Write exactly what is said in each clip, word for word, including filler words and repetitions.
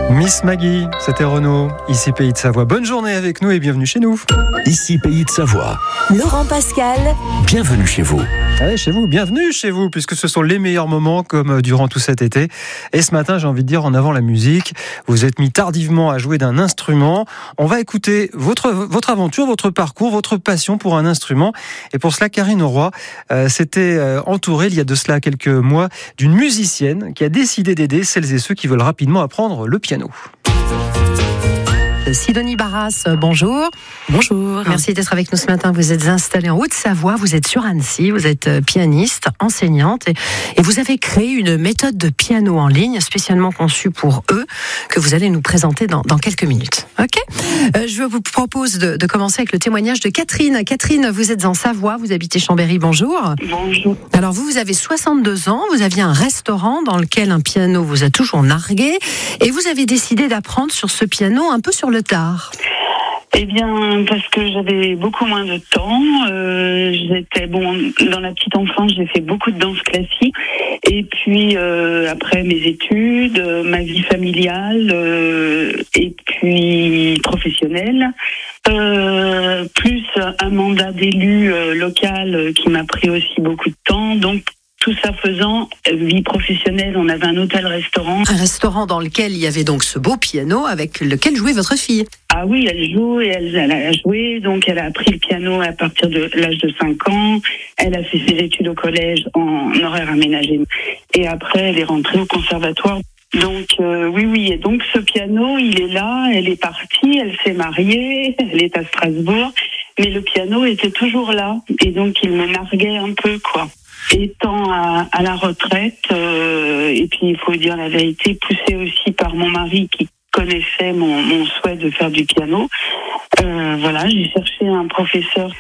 Miss Maggie, c'était Renaud, ici Pays de Savoie. Bonne journée avec nous et bienvenue chez nous. Ici Pays de Savoie. Laurent Pascal. Bienvenue chez vous. Allez, chez vous, bienvenue chez vous, puisque ce sont les meilleurs moments comme durant tout cet été. Et ce matin, j'ai envie de dire en avant la musique. Vous êtes mis tardivement à jouer d'un instrument. On va écouter votre, votre aventure, votre parcours, votre passion pour un instrument. Et pour cela, Karine Auroy euh, s'était euh, entourée, il y a de cela quelques mois, d'une musicienne qui a décidé d'aider celles et ceux qui veulent rapidement apprendre le piano. Sidonie Barras, bonjour. Bonjour. Merci d'être avec nous ce matin. Vous êtes installée en Haute-Savoie, vous êtes sur Annecy, vous êtes pianiste, enseignante et, et vous avez créé une méthode de piano en ligne spécialement conçue pour eux que vous allez nous présenter dans, dans quelques minutes. Ok. Euh, je vous propose de, de commencer avec le témoignage de Catherine. Catherine, vous êtes en Savoie, vous habitez Chambéry, bonjour. Bonjour. Alors vous, vous avez soixante-deux ans, vous aviez un restaurant dans lequel un piano vous a toujours nargué et vous avez décidé d'apprendre sur ce piano un peu sur le tard. Eh bien, parce que j'avais beaucoup moins de temps. Euh, j'étais bon dans la petite enfance, j'ai fait beaucoup de danse classique. Et puis euh, après mes études, euh, ma vie familiale euh, et puis professionnelle, euh, plus un mandat d'élu euh, local euh, qui m'a pris aussi beaucoup de temps. Donc tout ça faisant, vie professionnelle, on avait un hôtel-restaurant. Un restaurant dans lequel il y avait donc ce beau piano avec lequel jouait votre fille. Ah oui, elle joue et elle, elle a joué, donc elle a appris le piano à partir de l'âge de cinq ans. Elle a fait ses études au collège en horaire aménagé. Et après, elle est rentrée au conservatoire. Donc euh, oui, oui, et donc ce piano, il est là, elle est partie, elle s'est mariée, elle est à Strasbourg, mais le piano était toujours là. Et donc il me narguait un peu, quoi. Étant à, à la retraite, euh, et puis il faut dire la vérité, poussée aussi par mon mari qui connaissait mon, mon souhait de faire du piano. Euh, voilà, j'ai cherché un professeur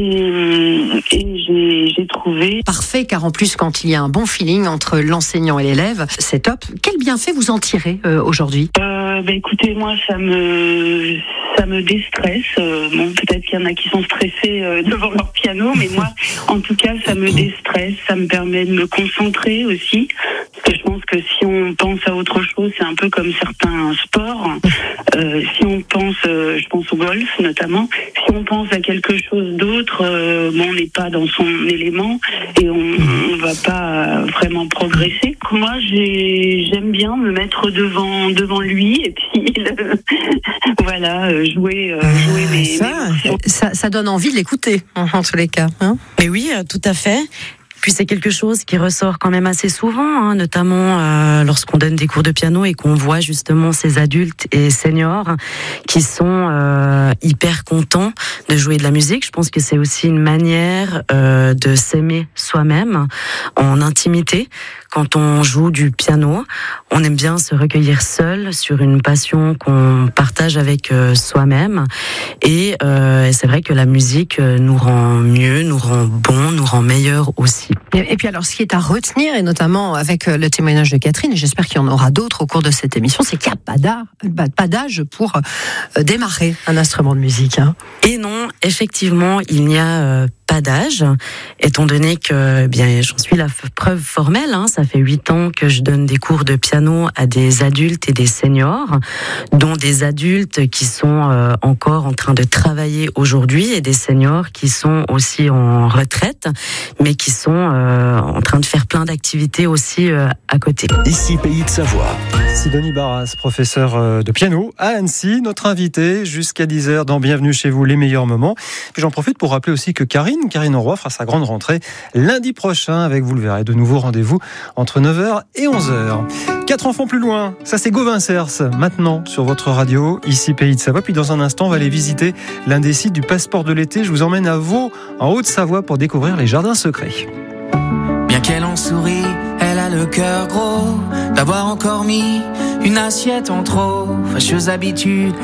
et, et j'ai, j'ai trouvé. Parfait, car en plus, quand il y a un bon feeling entre l'enseignant et l'élève, c'est top. Quel bienfait vous en tirez euh, aujourd'hui ? euh, bah, Écoutez, moi, ça me... ça me déstresse. Euh, bon, peut-être qu'il y en a qui sont stressés euh, devant leur piano, mais moi, en tout cas, ça me déstresse. Ça me permet de me concentrer aussi. Parce que je pense que si on pense à autre chose, c'est un peu comme certains sports. Euh, si on pense, euh, je pense au golf notamment, si on pense à quelque chose d'autre, euh, bon, on n'est pas dans son élément et on ne va pas vraiment progresser. Moi, j'ai, j'aime bien me mettre devant devant lui et puis le, voilà. Euh, jouer, euh, jouer mes, ça, mes ça, ça donne envie de l'écouter, en, en tous les cas. Hein. Mais oui, tout à fait. Puis c'est quelque chose qui ressort quand même assez souvent, hein, notamment euh, lorsqu'on donne des cours de piano et qu'on voit justement ces adultes et seniors qui sont euh, hyper contents de jouer de la musique. Je pense que c'est aussi une manière euh, de s'aimer soi-même en intimité. Quand on joue du piano, on aime bien se recueillir seul sur une passion qu'on partage avec euh, soi-même. Et euh, c'est vrai que la musique nous rend mieux, nous rend bon, nous rend meilleur aussi. Et, et puis alors, ce qui est à retenir, et notamment avec le témoignage de Catherine, et j'espère qu'il y en aura d'autres au cours de cette émission, c'est qu'il n'y a pas d'âge, pas d'âge pour euh, démarrer un instrument de musique. Hein. Et non, effectivement, il n'y a euh, pas d'âge, étant donné que, bien, j'en suis la preuve formelle, hein, ça fait huit ans que je donne des cours de piano à des adultes et des seniors, dont des adultes qui sont euh, encore en train de travailler aujourd'hui et des seniors qui sont aussi en retraite, mais qui sont euh, en train de faire plein d'activités aussi euh, à côté. Ici Pays de Savoie. Sidonie Barras, professeure de piano à Annecy, notre invitée jusqu'à dix heures dans Bienvenue chez vous, les meilleurs moments. Puis j'en profite pour rappeler aussi que Karine, Karine Auroy fera sa grande rentrée lundi prochain avec, vous le verrez, de nouveaux rendez-vous entre neuf heures et onze heures. Quatre enfants plus loin, ça c'est Gauvin Cers, maintenant sur votre radio, ici Pays de Savoie. Puis dans un instant, on va aller visiter l'un des sites du passeport de l'été. Je vous emmène à Vaud, en Haute-Savoie, pour découvrir les jardins secrets. Bien qu'elle en sourit, elle a le cœur gros d'avoir encore mis une assiette en trop. Fâcheuse habitude